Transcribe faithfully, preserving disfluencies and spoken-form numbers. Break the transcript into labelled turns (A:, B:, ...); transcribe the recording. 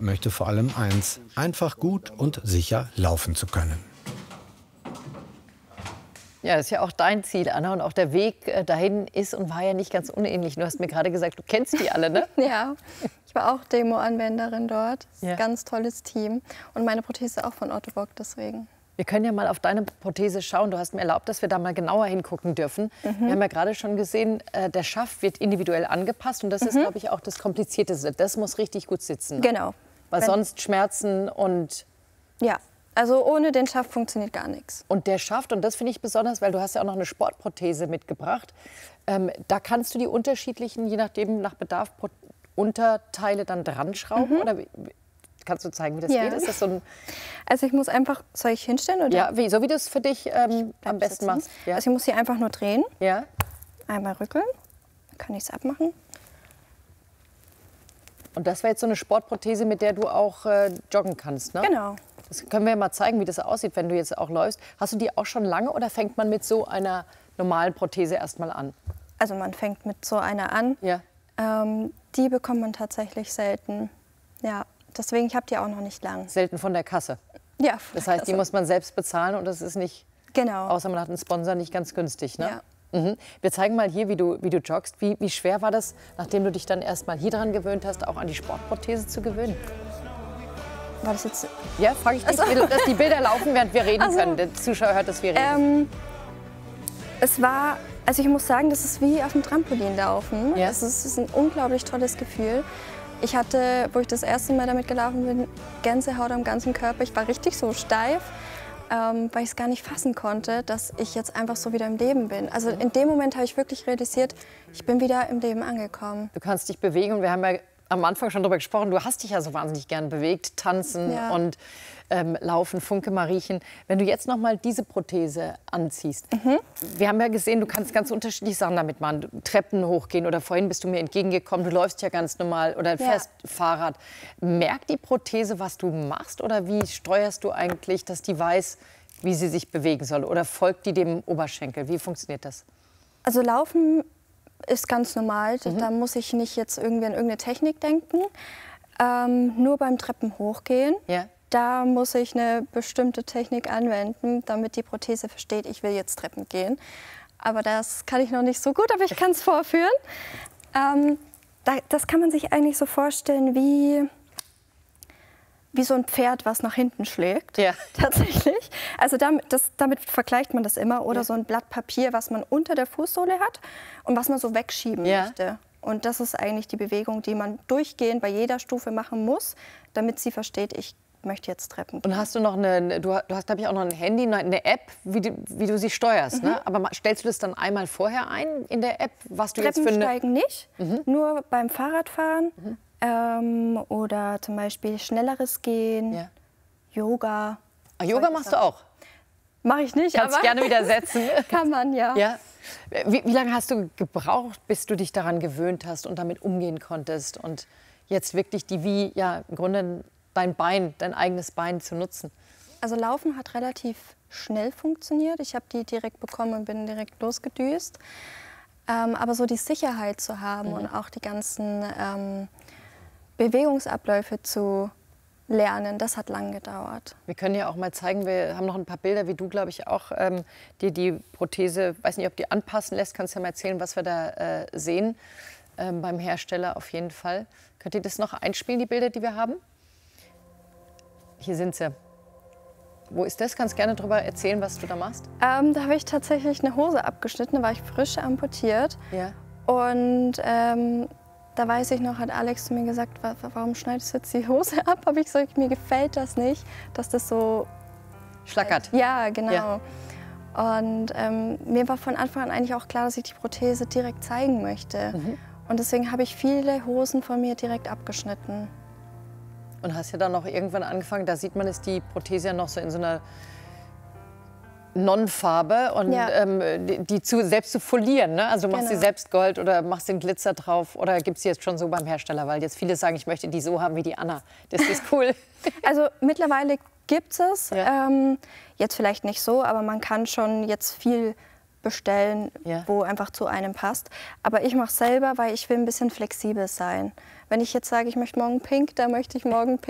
A: möchte vor allem eins: einfach gut und sicher laufen zu können.
B: Ja, das ist ja auch dein Ziel, Anna. Und auch der Weg äh, dahin ist und war ja nicht ganz unähnlich. Du hast mir gerade gesagt, du kennst die alle, ne?
C: Ja, ich war auch Demo-Anwenderin dort.
B: Ja.
C: Ganz tolles Team. Und meine Prothese auch von Ottobock, deswegen.
B: Wir können ja mal auf deine Prothese schauen. Du hast mir erlaubt, dass wir da mal genauer hingucken dürfen. Mhm. Wir haben ja gerade schon gesehen, äh, der Schaft wird individuell angepasst. Und das mhm. ist, glaube ich, auch das Komplizierteste. Das muss richtig gut sitzen.
C: Genau.
B: Weil
C: Wenn
B: sonst Schmerzen und...
C: Ja. Also ohne den Schaft funktioniert gar nichts.
B: Und der Schaft, und das finde ich besonders, weil du hast ja auch noch eine Sportprothese mitgebracht, ähm, da kannst du die unterschiedlichen, je nachdem, nach Bedarf, Pro Unterteile dann dran schrauben? Mhm. Oder wie, kannst du zeigen, wie das
C: ja.
B: geht? Ist das so ein
C: also ich muss einfach, soll ich hinstellen? Oder?
B: Ja, wie, so wie du es für dich ähm, am besten
C: sitzen.
B: machst. Ja.
C: Also ich muss hier einfach nur drehen,
B: ja.
C: einmal rückeln, dann kann ich es abmachen.
B: Und das wäre jetzt so eine Sportprothese, mit der du auch äh, joggen kannst, ne?
C: Genau.
B: Das können wir ja mal zeigen, wie das aussieht, wenn du jetzt auch läufst. Hast du die auch schon lange oder fängt man mit so einer normalen Prothese erstmal an?
C: Also man fängt mit so einer an.
B: Ja.
C: Ähm, die bekommt man tatsächlich selten. Ja, deswegen, ich habe die auch noch nicht lang.
B: Selten von der Kasse?
C: Ja.
B: Das heißt, die muss man selbst bezahlen und das ist nicht,
C: genau.
B: außer man hat einen Sponsor, nicht ganz günstig, ne?
C: Ja.
B: Mhm. Wir zeigen mal hier, wie du, wie du joggst. Wie, wie schwer war das, nachdem du dich dann erst mal hier dran gewöhnt hast, auch an die Sportprothese zu gewöhnen?
C: War das jetzt?
B: Ja, frage ich dich, also, dass die Bilder laufen, während wir reden also, können. Der Zuschauer hört, dass wir reden.
C: Ähm, es war, also ich muss sagen, das ist wie auf dem Trampolin laufen.
B: Ja.
C: Es ist, es ist ein unglaublich tolles Gefühl. Ich hatte, wo ich das erste Mal damit gelaufen bin, Gänsehaut am ganzen Körper. Ich war richtig so steif, ähm, weil ich es gar nicht fassen konnte, dass ich jetzt einfach so wieder im Leben bin. Also in dem Moment habe ich wirklich realisiert, ich bin wieder im Leben angekommen.
B: Du kannst dich bewegen und wir haben ja am Anfang schon darüber gesprochen, du hast dich ja so wahnsinnig gern bewegt, tanzen
C: ja.
B: und ähm, laufen, Funke mal riechen. Wenn du jetzt noch mal diese Prothese anziehst, mhm. wir haben ja gesehen, du kannst ganz unterschiedliche Sachen damit machen. Treppen hochgehen oder vorhin bist du mir entgegengekommen, du läufst ja ganz normal oder fährst ja. Fahrrad. Merkt die Prothese, was du machst oder wie steuerst du eigentlich, dass die weiß, wie sie sich bewegen soll oder folgt die dem Oberschenkel? Wie funktioniert das?
C: Also Laufen ist ganz normal, mhm. da muss ich nicht jetzt irgendwie an irgendeine Technik denken. Ähm, nur beim Treppen hochgehen,
B: ja.
C: da muss ich eine bestimmte Technik anwenden, damit die Prothese versteht, ich will jetzt Treppen gehen. Aber das kann ich noch nicht so gut, aber ich kann es vorführen. Ähm, da, das kann man sich eigentlich so vorstellen wie, wie so ein Pferd, was nach hinten schlägt,
B: ja.
C: tatsächlich. Also damit, das, damit vergleicht man das immer. Oder ja. so ein Blatt Papier, was man unter der Fußsohle hat und was man so wegschieben
B: ja.
C: möchte. Und das ist eigentlich die Bewegung, die man durchgehend bei jeder Stufe machen muss, damit sie versteht, ich möchte jetzt Treppen gehen.
B: Und hast du noch eine, du hast, glaube ich, auch noch ein Handy, eine App, wie du, wie du sie steuerst, mhm. ne? Aber stellst du das dann einmal vorher ein in der App, was du jetzt für eine...
C: Treppensteigen nicht, mhm. nur beim Fahrradfahren.
B: Mhm.
C: Ähm, oder zum Beispiel schnelleres Gehen, ja. Yoga.
B: Ah, Yoga machst Sachen. Du auch?
C: Mache ich nicht,
B: Kannst
C: aber
B: gerne widersetzen.
C: Kann man, ja.
B: ja? Wie, wie lange hast du gebraucht, bis du dich daran gewöhnt hast und damit umgehen konntest und jetzt wirklich die wie, ja, im Grunde dein Bein, dein eigenes Bein zu nutzen?
C: Also Laufen hat relativ schnell funktioniert. Ich habe die direkt bekommen und bin direkt losgedüst. Ähm, aber so die Sicherheit zu haben mhm. und auch die ganzen ähm, Bewegungsabläufe zu lernen, das hat lang gedauert.
B: Wir können ja auch mal zeigen, wir haben noch ein paar Bilder, wie du, glaube ich, auch ähm, dir die Prothese, weiß nicht, ob die anpassen lässt, kannst ja mal erzählen, was wir da äh, sehen ähm, beim Hersteller auf jeden Fall. Könnt ihr das noch einspielen, die Bilder, die wir haben? Hier sind sie. Wo ist das? Kannst gerne darüber erzählen, was du da machst?
C: Ähm, da habe ich tatsächlich eine Hose abgeschnitten, da war ich frisch amputiert.
B: Ja.
C: Und ähm, da weiß ich noch, hat Alex zu mir gesagt, warum schneidest du jetzt die Hose ab? Habe ich gesagt, mir gefällt das nicht, dass das so...
B: Schlackert.
C: Halt, ja, genau. Ja. Und ähm, mir war von Anfang an eigentlich auch klar, dass ich die Prothese direkt zeigen möchte. Mhm. Und deswegen habe ich viele Hosen von mir direkt abgeschnitten.
B: Und hast ja dann noch irgendwann angefangen, da sieht man, ist die Prothese ja noch so in so einer Non-Farbe und
C: ja.
B: ähm, die, die zu, selbst zu folieren, ne? Also du machst
C: genau.
B: sie selbst Gold oder machst den Glitzer drauf oder gibt es jetzt schon so beim Hersteller? Weil jetzt viele sagen, ich möchte die so haben wie die Anna. Das ist cool.
C: Also mittlerweile gibt es,
B: ja.
C: ähm, jetzt vielleicht nicht so, aber man kann schon jetzt viel bestellen,
B: ja.
C: wo einfach zu einem passt. Aber ich mache es selber, weil ich will ein bisschen flexibel sein. Wenn ich jetzt sage, ich möchte morgen pink, dann möchte ich morgen pink.